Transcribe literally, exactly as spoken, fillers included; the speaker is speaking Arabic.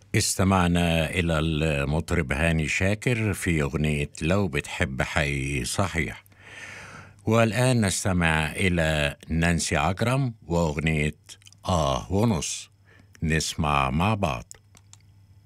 استمعنا إلى المطرب هاني شاكر في أغنية لو بتحب حي صحيح. والآن نستمع إلى نانسي عجرم وأغنية آه ونص. نسمع مع بعض.